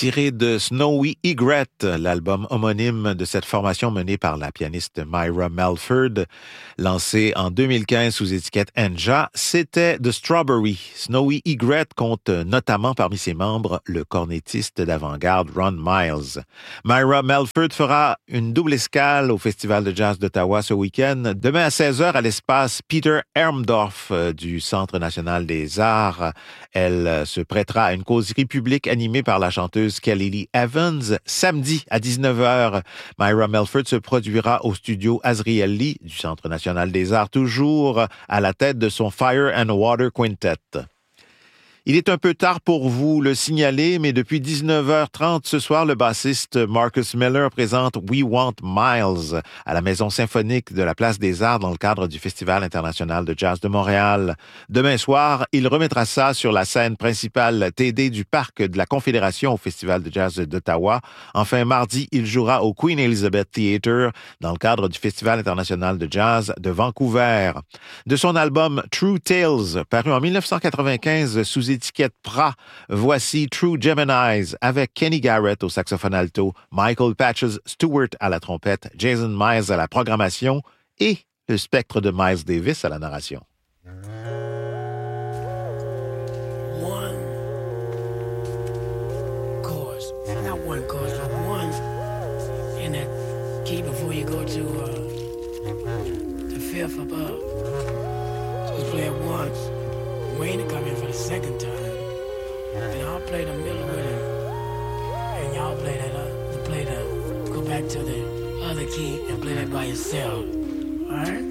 tiré de Snowy Egret, l'album homonyme de cette formation menée par la pianiste Myra Melford, lancé en 2015 sous étiquette Enja. C'était The Strawberry. Snowy Egret compte notamment parmi ses membres le cornettiste d'avant-garde Ron Miles. Myra Melford fera une double escale au Festival de jazz d'Ottawa ce week-end. Demain à 16h à l'espace Peter Hermdorf du Centre national des arts. Elle se prêtera à une causerie publique animée par la chanteuse Kelly Lee Evans. Samedi à 19h, Myra Melford se produira au studio Azriel Lee du Centre national des arts, toujours à la tête de son Fire and Water Quintet. Il est un peu tard pour vous le signaler, mais depuis 19h30 ce soir, le bassiste Marcus Miller présente We Want Miles à la Maison symphonique de la Place des Arts dans le cadre du Festival international de jazz de Montréal. Demain soir, il remettra ça sur la scène principale TD du Parc de la Confédération au Festival de jazz d'Ottawa. Enfin, mardi, il jouera au Queen Elizabeth Theatre dans le cadre du Festival international de jazz de Vancouver. De son album True Tales, paru en 1995 sous étiquette Pra, voici True Geminis avec Kenny Garrett au saxophone alto, Michael Patches Stewart à la trompette, Jason Miles à la programmation et le spectre de Miles Davis à la narration. One chorus, not one chorus, but one in that key before you go to the fifth above. So you play it once. Wayne to come in for the second time, and I'll play the middle with him, and y'all play that, go back to the other key and play that by yourself, all right?